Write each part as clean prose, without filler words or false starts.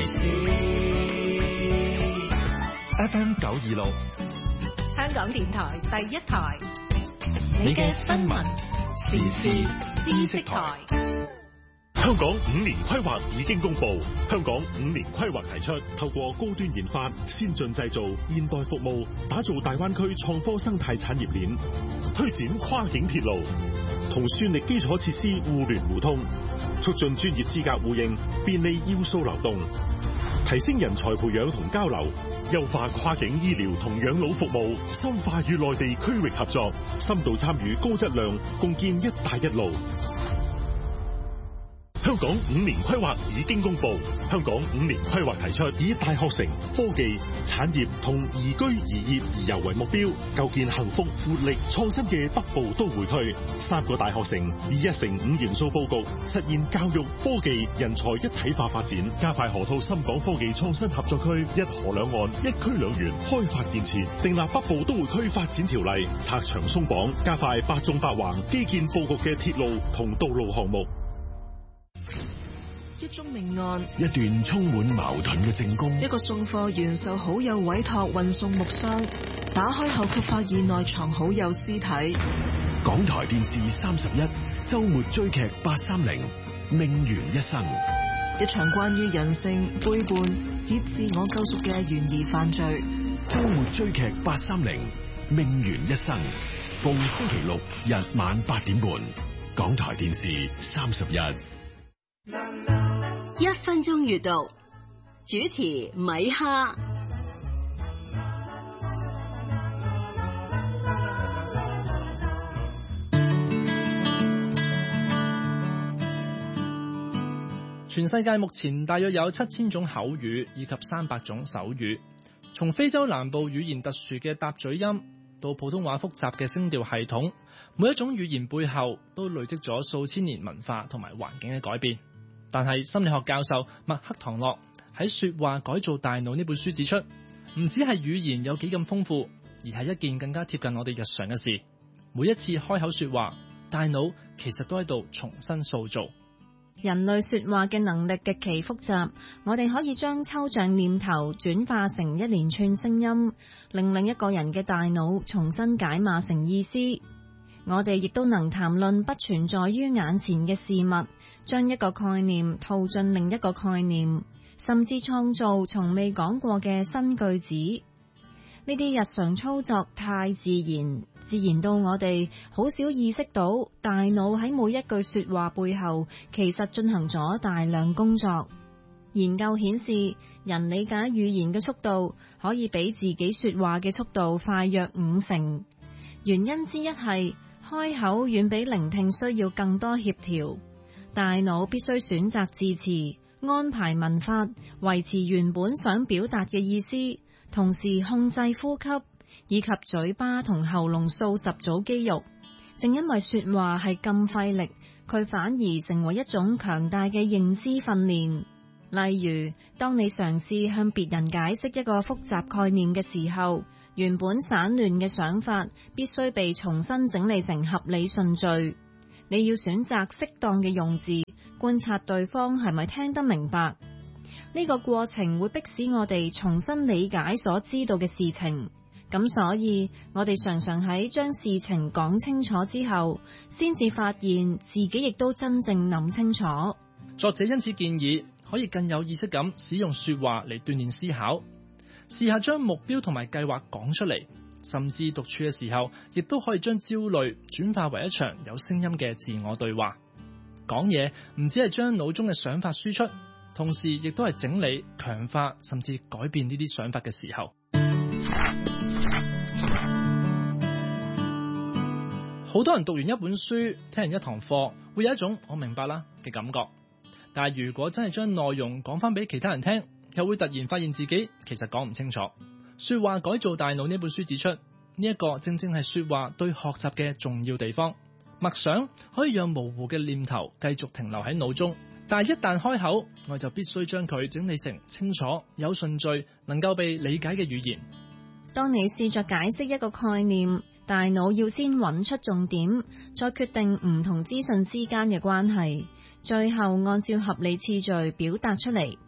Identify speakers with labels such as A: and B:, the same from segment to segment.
A: 為事。
B: FM 926，
C: 香港電台第一台，
B: 你嘅新聞時事知識台。
D: 香港5年規劃已經公布，香港5年規劃提出，透過高端研發、先進製造、現代服務，打造大灣區創科生態產業鏈，推展跨境鐵路，同算力基礎設施互聯互通，促進專業資格互認，便利要素流動，提升人才培養同交流，優化跨境醫療同養老服務，深化與內地區域合作，深度參與高質量，共建一帶一路。香港5年規劃已經公布，香港5年規劃提出，以大學城、科技、產業同宜居宜業宜遊為目標，構建幸福、活力、創新嘅北部都會區。3個大學城以1城5元素佈局，實現教育、科技、人才一體化發展，加快河套深港科技創新合作區，一河兩岸、一區兩園開發建設，訂立北部都會區發展條例，拆牆鬆綁，加快8縱8橫基建佈局嘅鐵路同道路項目。
E: 一宗命案，
B: 一段充滿矛盾嘅證供，
E: 一個送貨員受好友委託運送木箱，打開後卻發現內藏好友屍體。
B: 港台電視31周末追劇830命懸一生，
E: 一場關於人性背叛以自我救贖嘅懸疑犯罪。
B: 周末追劇830命懸一生，逢星期六日晚8點半，港台電視31。
F: 1分鐘閱讀，主持米哈。
G: 全世界目前大約有7000種口語以及300種手語，從非洲南部語言特殊嘅搭嘴音到普通話複雜嘅聲調系統，每一種語言背後都累積咗數千年文化同埋環境嘅改變。但係心理學教授麥克唐諾喺《說話改造大腦》呢本書指出，唔止係語言有幾咁豐富，而係一件更加貼近我哋日常嘅事。每一次開口說話，大腦其實都喺度重新塑造。
C: 人類說話嘅能力極其複雜，我哋可以將抽象念頭轉化成一連串聲音，令另一個人嘅大腦重新解碼成意思。我哋亦都能談論不存在於眼前嘅事物，將一個概念套進另一個概念，甚至創造從未講過嘅新句子。呢啲日常操作太自然，自然到我哋好少意識到，大腦喺每一句說話背後其實進行咗大量工作。研究顯示，人理解語言嘅速度可以比自己說話嘅速度快約50%。原因之一係開口遠比聆聽需要更多協調，大腦必須選擇字詞，安排文法，維持原本想表達嘅意思，同時控制呼吸，以及嘴巴同喉嚨數十組肌肉。正因為說話係咁費力，佢反而成為一種強大嘅認知訓練。例如，當你嘗試向別人解釋一個複雜概念嘅時候，原本散亂嘅想法必須被重新整理成合理順序。你要選擇適當嘅用字，觀察對方係咪聽得明白。呢個過程會迫使我哋重新理解所知道嘅事情。咁所以，我哋常常喺將事情講清楚之後，先至發現自己亦都真正諗清楚。
G: 作者因此建議，可以更有意識咁使用說話嚟鍛鍊思考。試下將目標同埋計劃講出嚟，甚至獨處嘅時候，亦都可以將焦慮轉化為一場有聲音嘅自我對話。講嘢唔只係將腦中嘅想法輸出，同時亦都係整理、強化甚至改變呢啲想法嘅時候。好多人讀完一本書、聽完一堂課，會有一種我明白啦嘅感覺。但係如果真係將內容講翻俾其他人聽，又會突然發現自己其實講唔清楚。說話改造大腦呢本書指出，呢一個正正係說話對學習嘅重要地方。默想可以讓模糊嘅念頭繼續停留喺腦中，但係一旦開口，我就必須將佢整理成清楚、有順序、能夠被理解嘅語言。
C: 當你試着解釋一個概念，大腦要先揾出重點，再決定唔同資訊之間嘅關係，最後按照合理次序表達出嚟。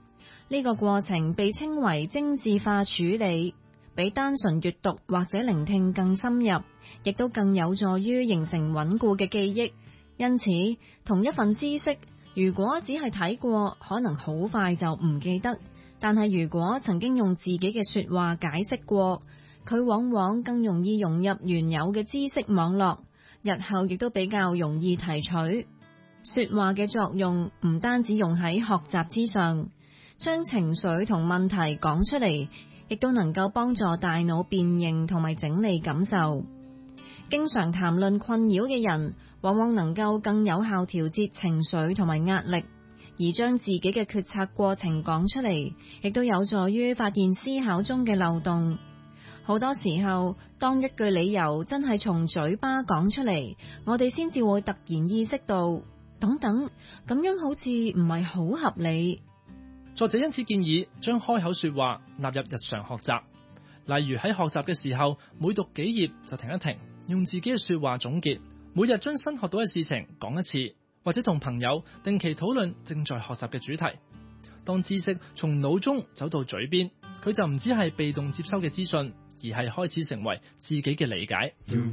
C: 呢個過程被稱為精緻化處理，比單純閱讀或者聆聽更深入，亦都更有助於形成穩固嘅記憶。因此，同一份知識，如果只係睇過，可能好快就唔記得；但係如果曾經用自己嘅說話解釋過，佢往往更容易融入原有嘅知識網絡，日後亦都比較容易提取。說話嘅作用唔單止用喺學習之上，將情緒同問題講出嚟，亦都能夠幫助大腦辨認同埋整理感受。經常談論困擾嘅人，往往能夠更有效調節情緒同埋壓力，而將自己嘅決策過程講出嚟，亦都有助於發現思考中嘅漏洞。好多時候，當一句理由真係從嘴巴講出嚟，我哋先至會突然意識到，等等，咁樣好似唔係好合理。
G: 作者因此建議將開口說話納入日常學習，例如喺學習嘅時候，每讀幾頁就停一停，用自己嘅說話總結，每日將新學到嘅事情講一次，或者同朋友定期討論正在學習嘅主題。當知識從腦中走到嘴邊，佢就唔止係被動接收嘅資訊，而係開始成為自己嘅理解。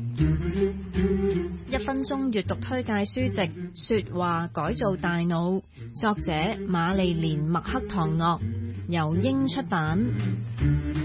C: 1分鐘閱讀推介書籍《說話改造大腦》，作者瑪麗蓮麥克唐諾，由英出版。